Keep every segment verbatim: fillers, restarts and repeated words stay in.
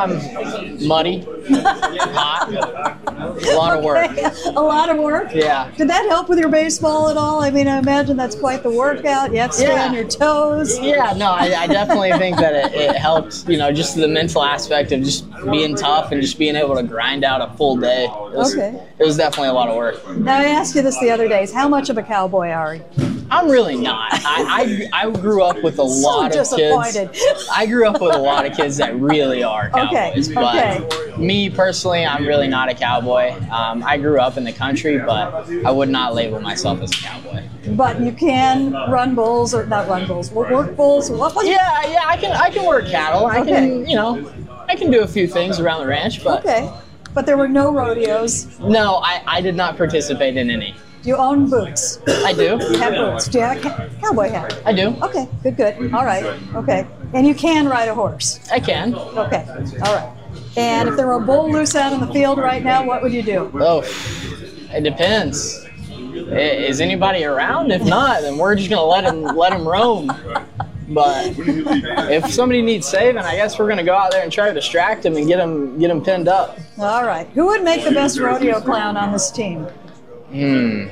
Um, muddy, hot, a lot of work. A lot of work? Yeah. Did that help with your baseball at all? I mean, I imagine that's quite the workout. You have to stay Yeah. on your toes. Yeah, no, I, I definitely think that it, it helps, you know, just the mental aspect of just being tough and just being able to grind out a full day. It was, Okay. It was definitely a lot of work. Now, I asked you this the other days. How much of a cowboy are you? I'm really not. I, I, I grew up with a lot of disappointed. kids. I grew up with a lot of kids that really are cowboys. Okay, But okay. me personally, I'm really not a cowboy. Um, I grew up in the country, but I would not label myself as a cowboy. But you can run bulls, or not run bulls, work bulls. What was Yeah, yeah, I can I can work cattle. I Okay. can, you know, I can do a few things around the ranch, but Okay. But there were no rodeos. no, I, I did not participate in any. Do you own boots? I do. You have boots. Do you have a ca- cowboy hat? I do. Okay, good, good. All right, okay. And you can ride a horse? I can. Okay, all right. And if there were a bull loose out in the field right now, what would you do? Oh, it depends. I- Is anybody around? If not, then we're just gonna let him let him roam. But if somebody needs saving, I guess we're gonna go out there and try to distract him and get him get him pinned up. All right. Who would make the best rodeo clown on this team? Hmm.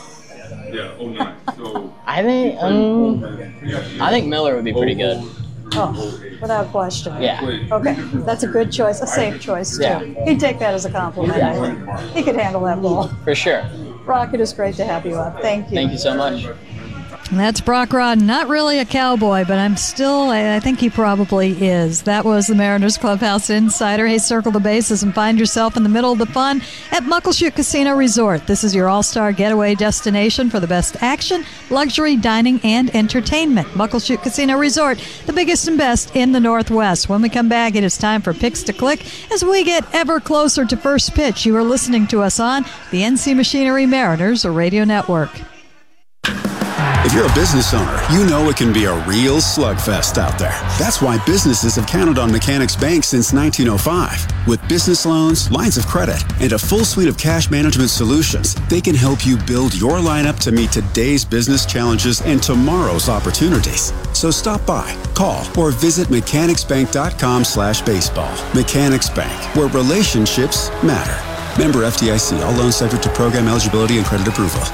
I think um, I think Miller would be pretty good. Oh, without question. Yeah. Okay, that's a good choice, a safe choice too. Yeah. He'd take that as a compliment. I think. He could handle that ball. For sure. Brock, it is great to have you up. Thank you. Thank you so much. That's Brock Rod. Not really a cowboy, but I'm still, I, I think he probably is. That was the Mariners Clubhouse Insider. Hey, circle the bases and find yourself in the middle of the fun at Muckleshoot Casino Resort. This is your all-star getaway destination for the best action, luxury, dining, and entertainment. Muckleshoot Casino Resort, the biggest and best in the Northwest. When we come back, it is time for Picks to Click as we get ever closer to first pitch. You are listening to us on the N C Machinery Mariners Radio Network. If you're a business owner, you know it can be a real slugfest out there. That's why businesses have counted on Mechanics Bank since nineteen oh five. With business loans, lines of credit, and a full suite of cash management solutions, they can help you build your lineup to meet today's business challenges and tomorrow's opportunities. So stop by, call, or visit mechanicsbank.com slash baseball. Mechanics Bank, where relationships matter. Member F D I C. All loans subject to program eligibility and credit approval.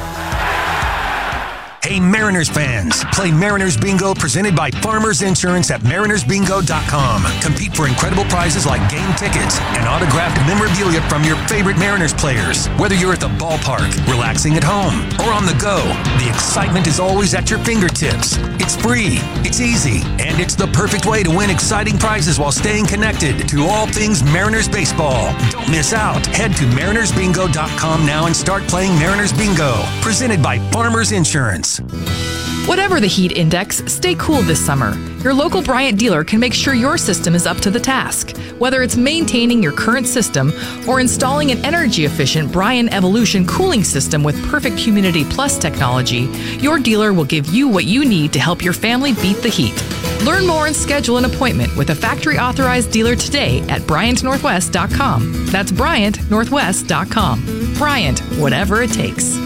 Hey, Mariners fans, play Mariners Bingo presented by Farmers Insurance at mariners bingo dot com. Compete for incredible prizes like game tickets and autographed memorabilia from your favorite Mariners players. Whether you're at the ballpark, relaxing at home, or on the go, the excitement is always at your fingertips. It's free, it's easy, and it's the perfect way to win exciting prizes while staying connected to all things Mariners baseball. Don't miss out. Head to mariners bingo dot com now and start playing Mariners Bingo, presented by Farmers Insurance. Whatever the heat index, stay cool this summer. Your local Bryant dealer can make sure your system is up to the task. Whether it's maintaining your current system or installing an energy-efficient Bryant Evolution cooling system with perfect Humidity Plus technology, your dealer will give you what you need to help your family beat the heat. Learn more and schedule an appointment with a factory-authorized dealer today at bryant northwest dot com. That's bryant northwest dot com. Bryant, whatever it takes.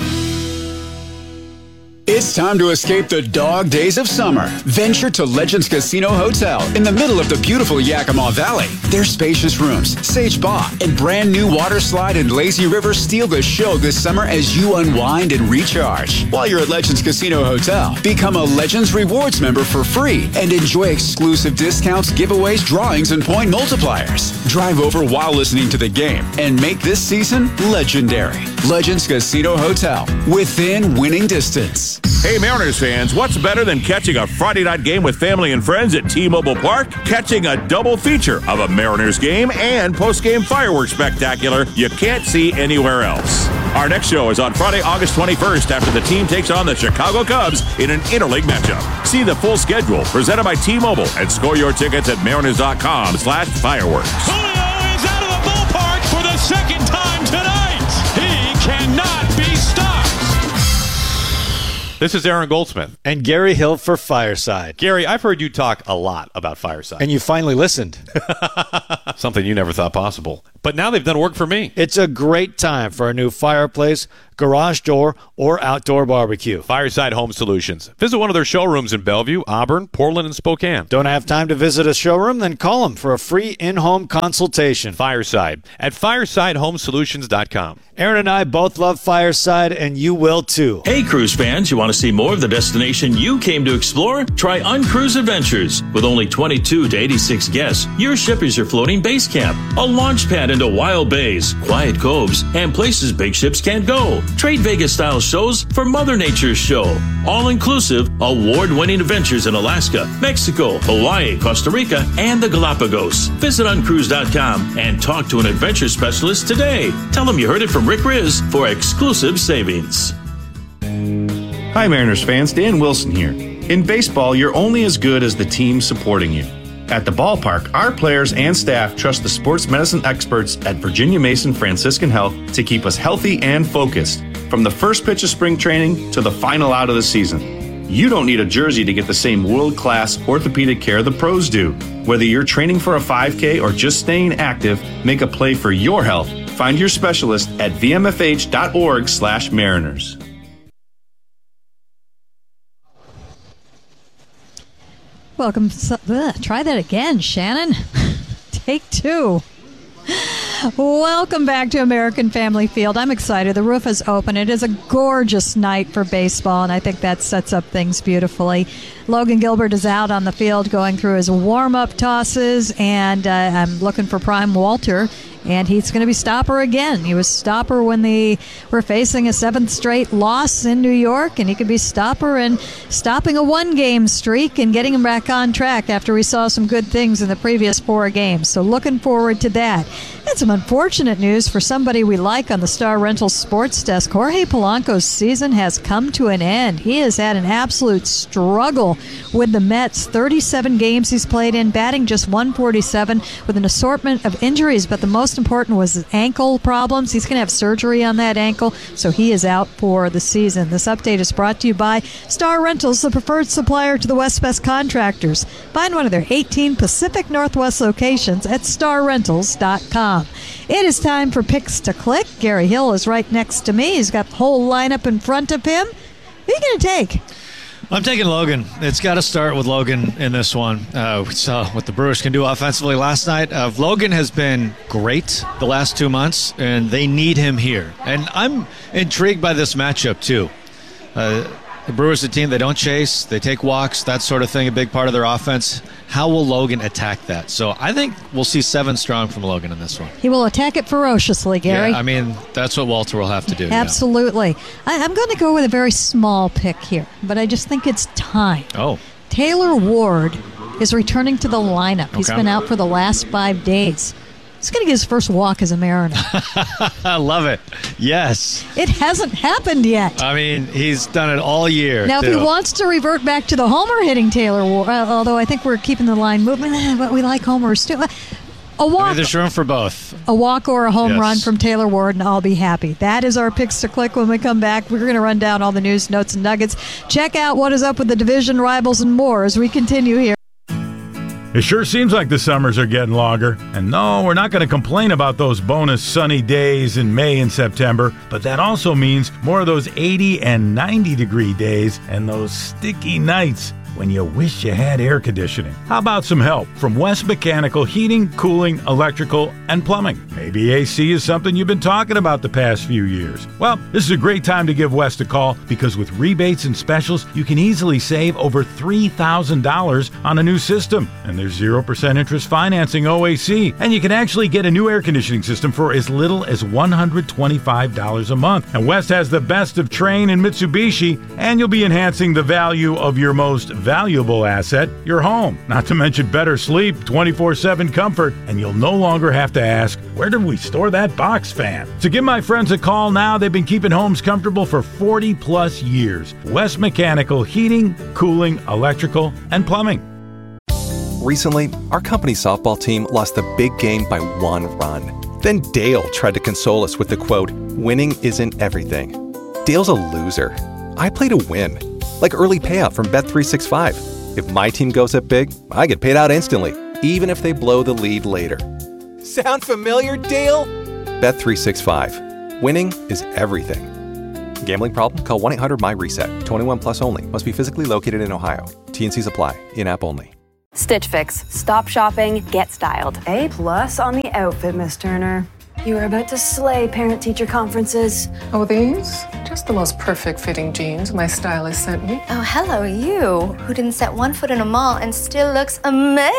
It's time to escape the dog days of summer. Venture to Legends Casino Hotel in the middle of the beautiful Yakima Valley. Their spacious rooms, sage spa, and brand new water slide and lazy river steal the show this summer as you unwind and recharge. While you're at Legends Casino Hotel, become a Legends Rewards member for free and enjoy exclusive discounts, giveaways, drawings, and point multipliers. Drive over while listening to the game and make this season legendary. Legends Casino Hotel, within winning distance. Hey, Mariners fans, what's better than catching a Friday night game with family and friends at T-Mobile Park? Catching a double feature of a Mariners game and post-game fireworks spectacular you can't see anywhere else. Our next show is on Friday, August twenty-first after the team takes on the Chicago Cubs in an interleague matchup. See the full schedule presented by T-Mobile and score your tickets at mariners.com slash fireworks. Julio is out of the ballpark for the second time tonight. He cannot be stopped. This is Aaron Goldsmith. And Gary Hill for Fireside. Gary, I've heard you talk a lot about Fireside. And you finally listened. Something you never thought possible. But now they've done work for me. It's a great time for a new fireplace, garage door, or outdoor barbecue. Fireside Home Solutions. Visit one of their showrooms in Bellevue, Auburn, Portland, and Spokane. Don't have time to visit a showroom? Then call them for a free in-home consultation. Fireside at fireside home solutions dot com. Aaron and I both love Fireside, and you will too. Hey, cruise fans, you want to see more of the destination you came to explore? Try Uncruise Adventures. With only twenty-two to eighty-six guests, your ship is your floating base camp, a launch pad into wild bays, quiet coves, and places big ships can't go. Trade Vegas-style shows for Mother Nature's show. All-inclusive, award-winning adventures in Alaska, Mexico, Hawaii, Costa Rica, and the Galapagos. Visit uncruise dot com and talk to an adventure specialist today. Tell them you heard it from Rick Riz for exclusive savings. Hi, Mariners fans. Dan Wilson here. In baseball, you're only as good as the team supporting you. At the ballpark, our players and staff trust the sports medicine experts at Virginia Mason Franciscan Health to keep us healthy and focused, from the first pitch of spring training to the final out of the season. You don't need a jersey to get the same world-class orthopedic care the pros do. Whether you're training for a five K or just staying active, make a play for your health. Find your specialist at v m f h dot org slash mariners. Welcome. Ugh, try that again, Shannon. Take two. Welcome back to American Family Field. I'm excited. The roof is open. It is a gorgeous night for baseball, and I think that sets up things beautifully. Logan Gilbert is out on the field going through his warm-up tosses, and uh, I'm looking for Prime Walter, and he's going to be stopper again. He was stopper when they were facing a seventh straight loss in New York, and he could be stopper and stopping a one-game streak and getting him back on track after we saw some good things in the previous four games. So looking forward to that. And some unfortunate news for somebody we like on the Star Rentals Sports Desk. Jorge Polanco's season has come to an end. He has had an absolute struggle with the Mets. thirty-seven games he's played in, batting just one forty-seven with an assortment of injuries, but the most important was his ankle problems. He's going to have surgery on that ankle, so he is out for the season. This update is brought to you by Star Rentals, the preferred supplier to the West Best contractors. Find one of their eighteen Pacific Northwest locations at star rentals dot com. It is time for Picks to Click. Gary Hill is right next to me. He's got the whole lineup in front of him. Who are you going to take? I'm taking Logan. It's got to start with Logan in this one. Uh, we saw what the Brewers can do offensively last night. Uh, Logan has been great the last two months, and they need him here. And I'm intrigued by this matchup, too. Uh, the Brewers are a team, they don't chase, they take walks, that sort of thing, a big part of their offense. How will Logan attack that? So I think we'll see seven strong from Logan in this one. He will attack it ferociously, Gary. Yeah, I mean, that's what Walter will have to do. Absolutely. Yeah. I, I'm going to go with a very small pick here, but I just think it's time. Oh. Taylor Ward is returning to the lineup. Okay. He's been out for the last five days. He's going to get his first walk as a Mariner. I love it. Yes. It hasn't happened yet. I mean, he's done it all year. Now, too. if he wants to revert back to the homer hitting Taylor Ward, uh, although I think we're keeping the line moving, but we like homers too. A walk. I mean, there's room for both. A walk or a home yes. run from Taylor Ward, and I'll be happy. That is our Picks to Click. When we come back, we're going to run down all the news, notes, and nuggets. Check out what is up with the division rivals and more as we continue here. It sure seems like the summers are getting longer. And no, we're not going to complain about those bonus sunny days in May and September, but that also means more of those eighty and ninety degree days and those sticky nights when you wish you had air conditioning. How about some help from West Mechanical Heating, Cooling, Electrical, and Plumbing? Maybe A C is something you've been talking about the past few years. Well, this is a great time to give West a call because with rebates and specials, you can easily save over three thousand dollars on a new system. And there's zero percent interest financing O A C. And you can actually get a new air conditioning system for as little as one hundred twenty-five dollars a month. And West has the best of Trane and Mitsubishi, and you'll be enhancing the value of your most valuable asset, your home. Not to mention better sleep, twenty-four seven comfort, and you'll no longer have to ask, where did we store that box fan? So give my friends a call now. They've been keeping homes comfortable for forty plus years. West Mechanical Heating, Cooling, Electrical, and Plumbing. Recently, our company softball team lost the big game by one run. Then Dale tried to console us with the quote, "Winning isn't everything." Dale's a loser. I play to win. Like early payout from Bet three sixty-five. If my team goes up big, I get paid out instantly, even if they blow the lead later. Sound familiar, Dale? Bet three sixty-five. Winning is everything. Gambling problem? Call one eight hundred M Y reset. twenty-one plus only. Must be physically located in Ohio. T and C's apply. In-app only. Stitch Fix. Stop shopping, get styled. A plus on the outfit, Miss Turner. You are about to slay parent-teacher conferences. Oh, these? Just the most perfect fitting jeans my stylist sent me. Oh, hello, you, who didn't set one foot in a mall and still looks amazing.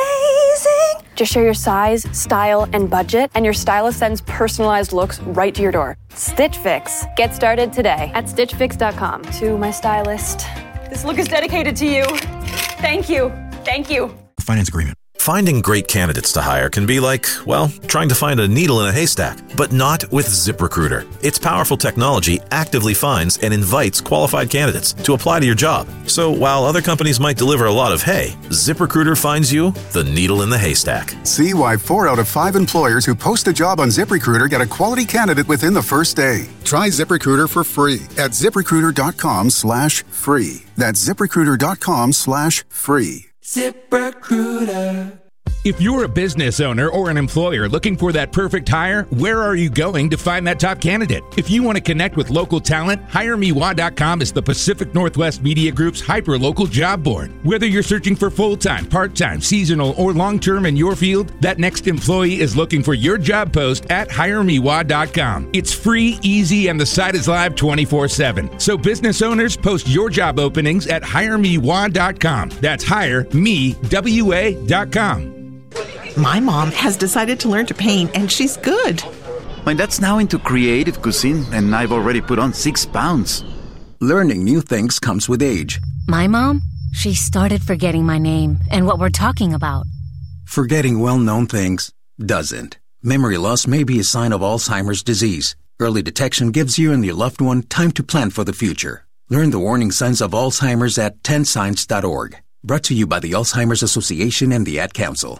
Just share your size, style, and budget, and your stylist sends personalized looks right to your door. Stitch Fix. Get started today at stitch fix dot com. To my stylist, this look is dedicated to you. Thank you. Thank you. Finance agreement. Finding great candidates to hire can be like, well, trying to find a needle in a haystack, but not with ZipRecruiter. Its powerful technology actively finds and invites qualified candidates to apply to your job. So while other companies might deliver a lot of hay, ZipRecruiter finds you the needle in the haystack. See why four out of five employers who post a job on ZipRecruiter get a quality candidate within the first day. Try ZipRecruiter for free at ZipRecruiter.com slash free. That's ZipRecruiter.com slash free. ZipRecruiter. If you're a business owner or an employer looking for that perfect hire, where are you going to find that top candidate? If you want to connect with local talent, hire me wah dot com is the Pacific Northwest Media Group's hyper-local job board. Whether you're searching for full-time, part-time, seasonal, or long-term in your field, that next employee is looking for your job post at hire me wah dot com. It's free, easy, and the site is live twenty-four seven. So business owners, post your job openings at hire me wah dot com. That's hire me wa dot com. My mom has decided to learn to paint, and she's good. My dad's now into creative cuisine, and I've already put on six pounds. Learning new things comes with age. My mom, she started forgetting my name and what we're talking about. Forgetting well-known things doesn't. Memory loss may be a sign of Alzheimer's disease. Early detection gives you and your loved one time to plan for the future. Learn the warning signs of Alzheimer's at ten signs dot org. Brought to you by the Alzheimer's Association and the Ad Council.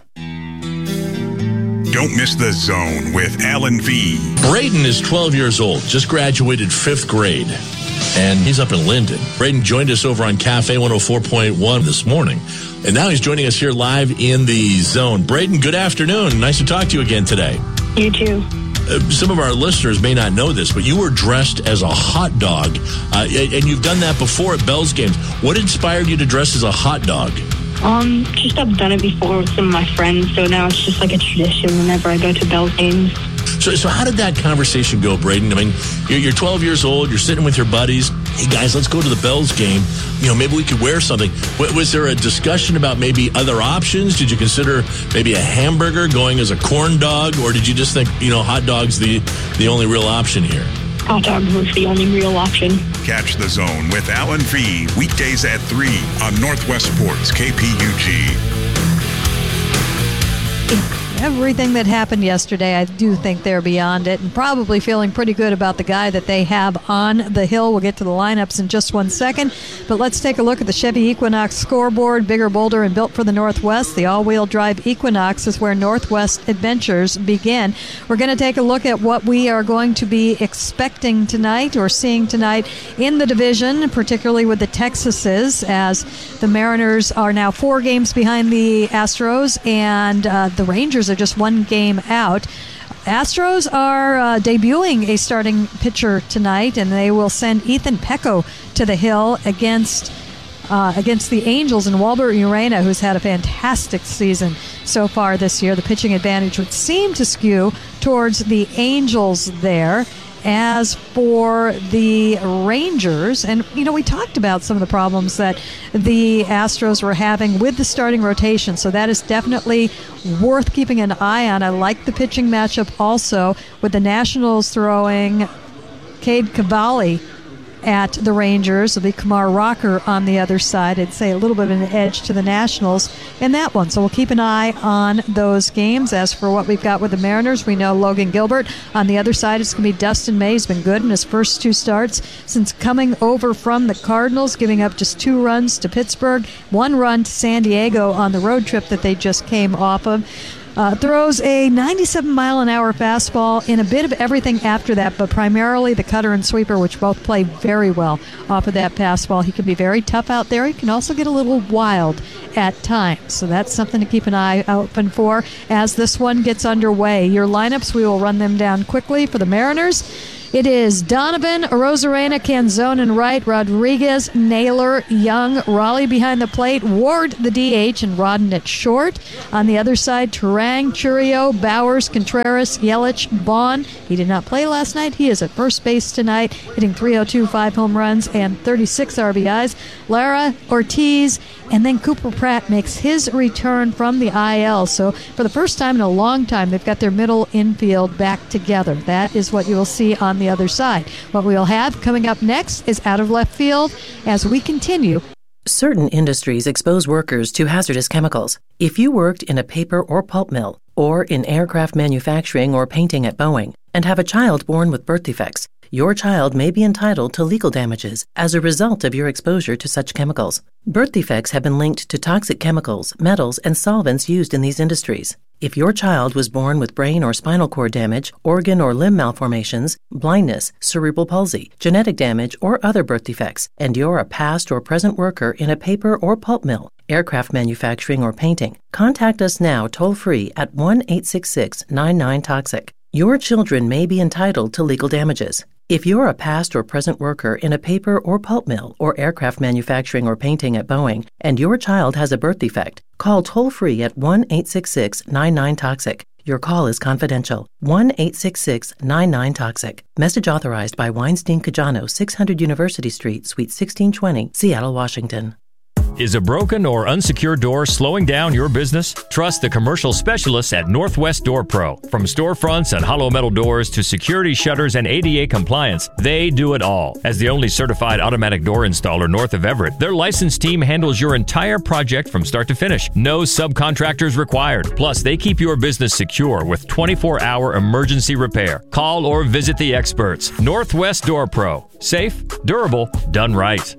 Don't miss The Zone with Alan V. Braden is twelve years old, just graduated fifth grade, and he's up in Linden. Braden joined us over on Cafe one oh four point one this morning, and now he's joining us here live in The Zone. Braden, good afternoon. Nice to talk to you again today. You too. Uh, some of our listeners may not know this, but you were dressed as a hot dog, uh, and you've done that before at Bell's games. What inspired you to dress as a hot dog? Um, just I've done it before with some of my friends, so now it's just like a tradition whenever I go to Bell's games. So, so how did that conversation go, Braden? I mean, you're, you're twelve years old, you're sitting with your buddies. Hey, guys, let's go to the Bell's game. You know, maybe we could wear something. W- was there a discussion about maybe other options? Did you consider maybe a hamburger going as a corn dog? Or did you just think, you know, hot dog's the, the only real option here? Hot dog was the only real option. Catch The Zone with Alan V. weekdays at three on Northwest Sports K P U G. Everything that happened yesterday, I do think they're beyond it, and probably feeling pretty good about the guy that they have on the hill. We'll get to the lineups in just one second, but let's take a look at the Chevy Equinox scoreboard. Bigger, bolder, and built for the Northwest. The all-wheel drive Equinox is where Northwest adventures begin. We're going to take a look at what we are going to be expecting tonight or seeing tonight in the division, particularly with the Texases, as the Mariners are now four games behind the Astros, and uh, the Rangers are just one game out. Astros are uh, debuting a starting pitcher tonight, and they will send Ethan Pecco to the hill against uh, against the Angels and Walbert Urena, who's had a fantastic season so far this year. The pitching advantage would seem to skew towards the Angels there. As for the Rangers, and, you know, we talked about some of the problems that the Astros were having with the starting rotation, so that is definitely worth keeping an eye on. I like the pitching matchup also with the Nationals throwing Cade Cavalli at the Rangers. It'll be Kumar Rocker on the other side. I'd say a little bit of an edge to the Nationals in that one. So we'll keep an eye on those games. As for what we've got with the Mariners, we know Logan Gilbert. On the other side, it's going to be Dustin May. He's been good in his first two starts since coming over from the Cardinals, giving up just two runs to Pittsburgh, one run to San Diego on the road trip that they just came off of. Uh, throws a ninety-seven mile an hour fastball in a bit of everything after that, but primarily the cutter and sweeper, which both play very well off of that fastball. He can be very tough out there. He can also get a little wild at times, so that's something to keep an eye open for as this one gets underway. Your lineups, we will run them down quickly for the Mariners. It is Donovan, Rosarena, Canzone in right, Rodriguez, Naylor, Young, Raleigh behind the plate, Ward the D H, and Rodden at short. On the other side, Turang, Churio, Bowers, Contreras, Yelich, Vaughn. He did not play last night. He is at first base tonight, hitting three oh two, five home runs, and thirty-six R B Is. Lara, Ortiz, and then Cooper Pratt makes his return from the I L. So for the first time in a long time, they've got their middle infield back together. That is what you will see on the other side. What we'll have coming up next is Out of Left Field as we continue. Certain industries expose workers to hazardous chemicals. If you worked in a paper or pulp mill, or in aircraft manufacturing or painting at Boeing, and have a child born with birth defects, your child may be entitled to legal damages as a result of your exposure to such chemicals. Birth defects have been linked to toxic chemicals, metals, and solvents used in these industries. If your child was born with brain or spinal cord damage, organ or limb malformations, blindness, cerebral palsy, genetic damage, or other birth defects, and you're a past or present worker in a paper or pulp mill, aircraft manufacturing, or painting, contact us now toll-free at one eight six six, nine nine, toxic. Your children may be entitled to legal damages. If you're a past or present worker in a paper or pulp mill or aircraft manufacturing or painting at Boeing, and your child has a birth defect, call toll-free at one eight six six, nine nine, toxic. Your call is confidential. one eight six six, nine nine, toxic. Message authorized by Weinstein Cajano, six hundred University Street, Suite sixteen twenty, Seattle, Washington. Is a broken or unsecured door slowing down your business? Trust the commercial specialists at Northwest Door Pro. From storefronts and hollow metal doors to security shutters and A D A compliance, they do it all. As the only certified automatic door installer north of Everett, their licensed team handles your entire project from start to finish. No subcontractors required. Plus, they keep your business secure with twenty-four hour emergency repair. Call or visit the experts. Northwest Door Pro. Safe, durable, done right.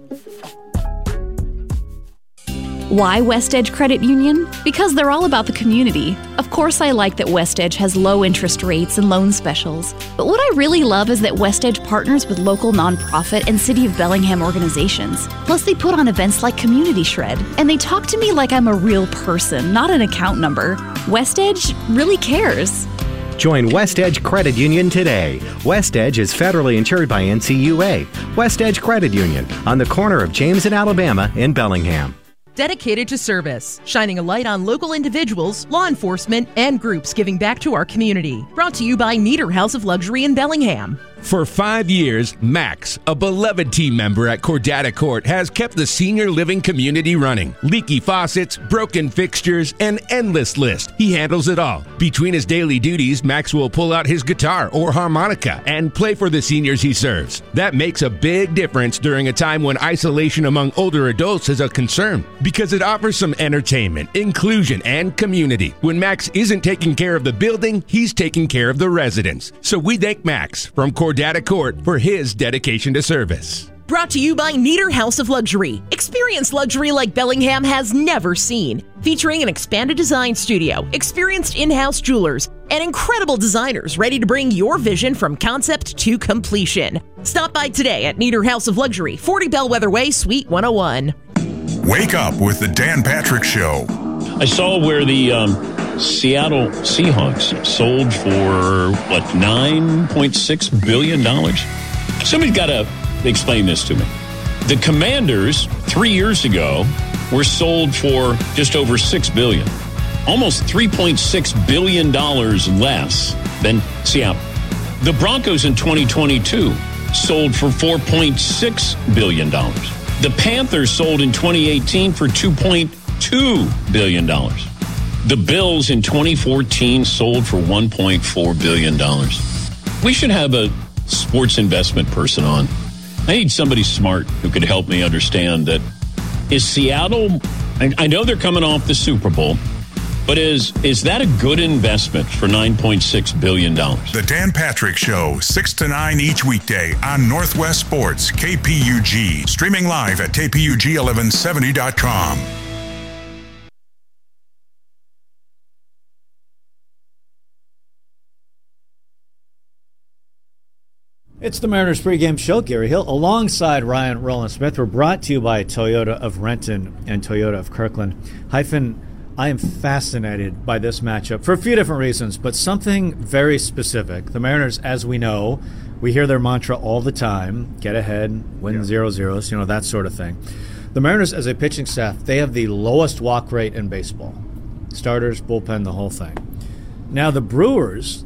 Why West Edge Credit Union? Because they're all about the community. Of course, I like that West Edge has low interest rates and loan specials. But what I really love is that West Edge partners with local nonprofit and City of Bellingham organizations. Plus, they put on events like Community Shred. And they talk to me like I'm a real person, not an account number. West Edge really cares. Join West Edge Credit Union today. West Edge is federally insured by N C U A. West Edge Credit Union on the corner of James and Alabama in Bellingham. Dedicated to service, shining a light on local individuals, law enforcement, and groups giving back to our community. Brought to you by Nieder House of Luxury in Bellingham. For five years, Max, a beloved team member at Cordata Court, has kept the senior living community running. Leaky faucets, broken fixtures, an endless list. He handles it all. Between his daily duties, Max will pull out his guitar or harmonica and play for the seniors he serves. That makes a big difference during a time when isolation among older adults is a concern, because it offers some entertainment, inclusion, and community. When Max isn't taking care of the building, he's taking care of the residents. So we thank Max from Cordata Court for his dedication to service. Brought to you by Nieder House of Luxury. Experience luxury like Bellingham has never seen. Featuring an expanded design studio, experienced in-house jewelers, and incredible designers ready to bring your vision from concept to completion. Stop by today at Nieder House of Luxury, forty Bellwether Way, Suite one oh one. Wake up with the Dan Patrick Show. I saw where the um, Seattle Seahawks sold for, what, nine point six billion dollars? Somebody's got to explain this to me. The Commanders, three years ago, were sold for just over six billion dollars. Almost three point six billion dollars less than Seattle. The Broncos in twenty twenty-two sold for four point six billion dollars. The Panthers sold in twenty eighteen for two point two billion dollars. The Bills in twenty fourteen sold for one point four billion dollars. We should have a sports investment person on. I need somebody smart who could help me understand that. Is Seattle, I know they're coming off the Super Bowl, but is is that a good investment for nine point six billion dollars? The Dan Patrick Show, six to nine each weekday on Northwest Sports, K P U G. Streaming live at K P U G eleven seventy dot com. It's the Mariners pregame show. Gary Hill alongside Ryan Roland Smith. We're brought to you by Toyota of Renton and Toyota of Kirkland. Hyphen, I am fascinated by this matchup for a few different reasons, but something very specific. The Mariners, as we know, We hear their mantra all the time, get ahead, win yeah. zero zeros, you know, that sort of thing. The Mariners, as a pitching staff, they have the lowest walk rate in baseball. Starters, bullpen, the whole thing. Now the Brewers,